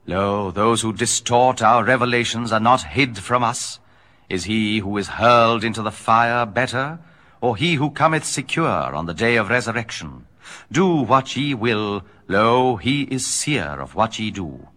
Lo, those who distort our revelations are not hid from us. Is he who is hurled into the fire better, or he who cometh secure on the day of resurrection? Do what ye will, lo, he is seer of what ye do.